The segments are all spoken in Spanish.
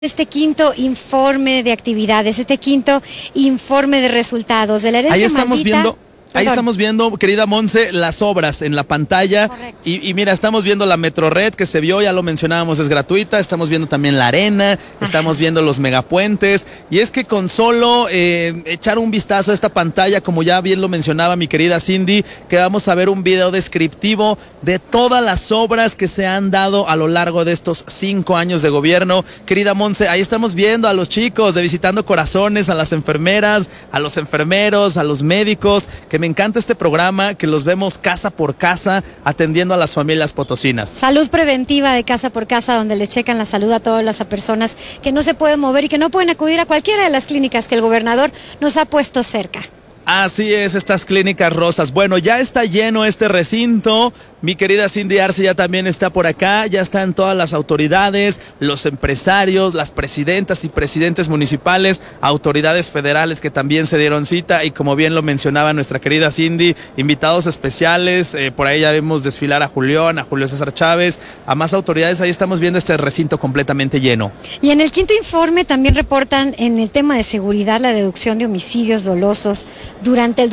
Este quinto informe de actividades, este quinto informe de resultados de la herencia maldita. Ahí estamos viendo, querida Monse, las obras en la pantalla. Y mira, estamos viendo la Metrored que se vio, ya lo mencionábamos, es gratuita. Estamos viendo también la arena, estamos viendo los megapuentes. Y es que con solo echar un vistazo a esta pantalla, como ya bien lo mencionaba mi querida Cindy, que vamos a ver un video descriptivo de todas las obras que se han dado a lo largo de estos 5 años de gobierno. Querida Monse, ahí estamos viendo a los chicos de Visitando Corazones, a las enfermeras, a los enfermeros, a los médicos, que me encanta este programa, que los vemos casa por casa atendiendo a las familias potosinas. Salud preventiva de casa por casa, donde les checan la salud a todas las personas que no se pueden mover y que no pueden acudir a cualquiera de las clínicas que el gobernador nos ha puesto cerca. Así es, estas clínicas rosas. Bueno, ya está lleno este recinto. Mi querida Cindy Arce ya también está por acá. Ya están todas las autoridades, los empresarios, las presidentas y presidentes municipales, autoridades federales que también se dieron cita. Y como bien lo mencionaba nuestra querida Cindy, invitados especiales. Por ahí ya vemos desfilar a Julio César Chávez, a más autoridades. Ahí estamos viendo este recinto completamente lleno. Y en el quinto informe también reportan en el tema de seguridad la reducción de homicidios dolosos durante el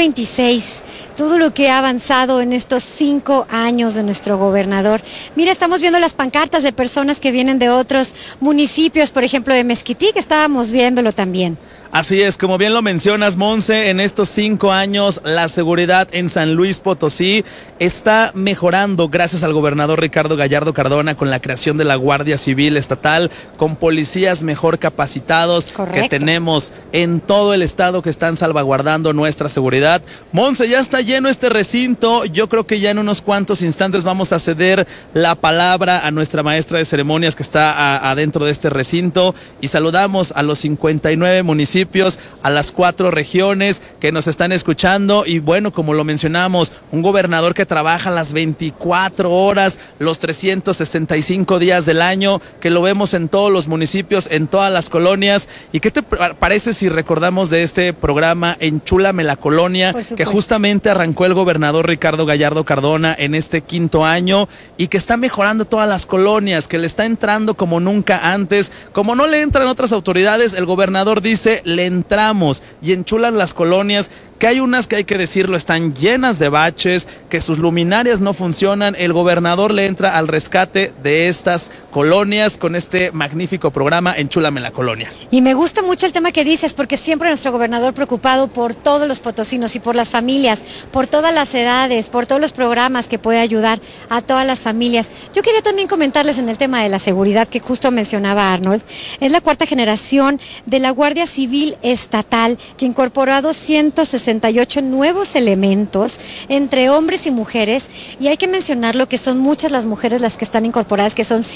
2026, todo lo que ha avanzado en estos 5 años de nuestro gobernador. Mira, estamos viendo las pancartas de personas que vienen de otros municipios, por ejemplo de Mezquití, que estábamos viéndolo también. Así es, como bien lo mencionas, Monse, en estos 5 años la seguridad en San Luis Potosí está mejorando gracias al gobernador Ricardo Gallardo Cardona, con la creación de la Guardia Civil Estatal, con policías mejor capacitados. Correcto. Que tenemos en todo el estado, que están salvaguardando nuestra seguridad. Monse, ya está lleno este recinto. Yo creo que ya en unos cuantos instantes vamos a ceder la palabra a nuestra maestra de ceremonias que está adentro de este recinto, y saludamos a los 59 municipios, a las 4 regiones que nos están escuchando. Y bueno, como lo mencionamos, un gobernador que trabaja las 24 horas, los 365 días del año, que lo vemos en todos los municipios, en todas las colonias. ¿Y qué te parece si recordamos de este programa Enchúlame la Colonia, que justamente arrancó el gobernador Ricardo Gallardo Cardona en este 5º año, y que está mejorando todas las colonias, que le está entrando como nunca antes? Como no le entran otras autoridades, el gobernador dice: le entramos, y enchulan las colonias, que hay unas que, hay que decirlo, están llenas de baches, que sus luminarias no funcionan. El gobernador le entra al rescate de estas colonias con este magnífico programa Enchúlame la Colonia. Y me gusta mucho el tema que dices, porque siempre nuestro gobernador preocupado por todos los potosinos y por las familias, por todas las edades, por todos los programas que puede ayudar a todas las familias. Yo quería también comentarles en el tema de la seguridad, que justo mencionaba Arnold. Es la 4ª generación de la Guardia Civil Estatal, que incorporó a 268 nuevos elementos entre hombres y mujeres, y hay que mencionarlo que son muchas las mujeres las que están incorporadas, que son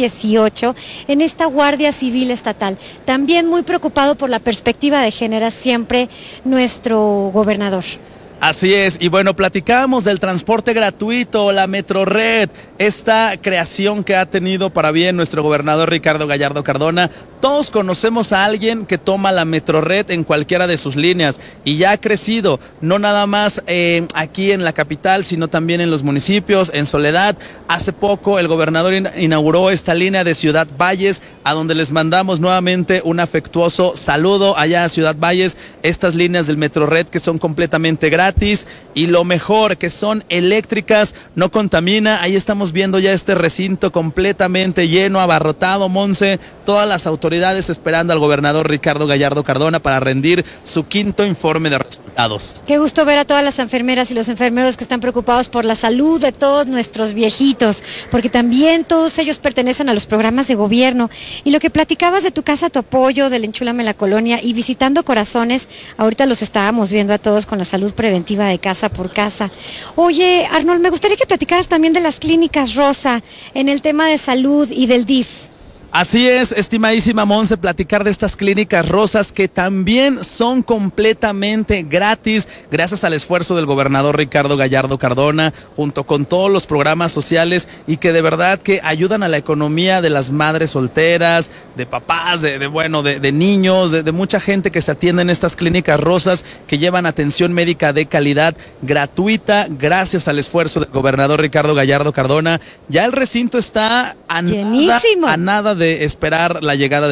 118 en esta Guardia Civil Estatal. También muy preocupado por la perspectiva de género siempre nuestro gobernador. Así es, y bueno, platicábamos del transporte gratuito, la Metrored, esta creación que ha tenido para bien nuestro gobernador Ricardo Gallardo Cardona. Todos conocemos a alguien que toma la Metrored en cualquiera de sus líneas, y ya ha crecido, no nada más aquí en la capital, sino también en los municipios, en Soledad. Hace poco el gobernador inauguró esta línea de Ciudad Valles, a donde les mandamos nuevamente un afectuoso saludo allá a Ciudad Valles. Estas líneas del Metrored que son completamente gratis, y lo mejor, que son eléctricas, no contamina. Ahí estamos viendo ya este recinto completamente lleno, abarrotado, Monse, todas las autoridades esperando al gobernador Ricardo Gallardo Cardona para rendir su 5º informe de resultados. Qué gusto ver a todas las enfermeras y los enfermeros que están preocupados por la salud de todos nuestros viejitos, porque también todos ellos pertenecen a los programas de gobierno. Y lo que platicabas de Tu Casa, Tu Apoyo, del Enchúlame la Colonia y Visitando Corazones, ahorita los estábamos viendo a todos con la salud preventiva de casa por casa. Oye, Arnold, me gustaría que platicaras también de las clínicas Rosa en el tema de salud y del DIF. Así es, estimadísima Monse, platicar de estas clínicas rosas que también son completamente gratis, gracias al esfuerzo del gobernador Ricardo Gallardo Cardona, junto con todos los programas sociales, y que de verdad que ayudan a la economía de las madres solteras, de papás, de niños, de mucha gente que se atiende en estas clínicas rosas, que llevan atención médica de calidad gratuita, gracias al esfuerzo del gobernador Ricardo Gallardo Cardona. Ya el recinto está a nada de de esperar la llegada